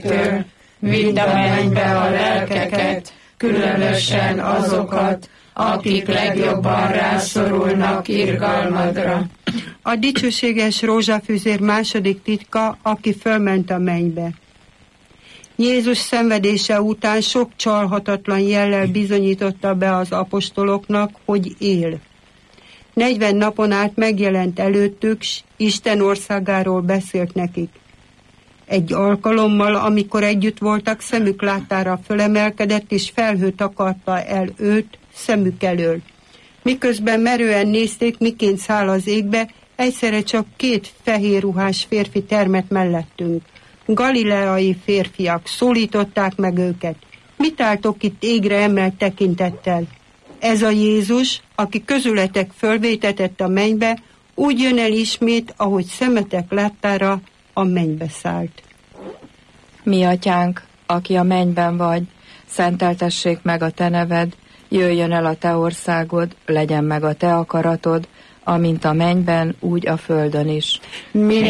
élettől, vidd a mennybe a lelkeket, különösen azokat, akik legjobban rászorulnak irgalmadra. A dicsőséges rózsafüzér második titka, aki fölment a mennybe. Jézus szenvedése után sok csalhatatlan jellel bizonyította be az apostoloknak, hogy él. 40 napon át megjelent előttük, s Isten országáról beszélt nekik. Egy alkalommal, amikor együtt voltak, szemük láttára fölemelkedett, és felhő takarta el őt szemük elől. Miközben merően nézték, miként száll az égbe, egyszerre csak 2 fehér ruhás férfi termett mellettünk. Galileai férfiak, szólították meg őket. Mit álltok itt égre emelt tekintettel? Ez a Jézus, aki közületek fölvétetett a mennybe, úgy jön el ismét, ahogy szemetek láttára, a mennybe szállt. Mi atyánk, aki a mennyben vagy, szenteltessék meg a te neved, jöjjön el a te országod, legyen meg a te akaratod, amint a mennyben, úgy a földön is. Mindennapi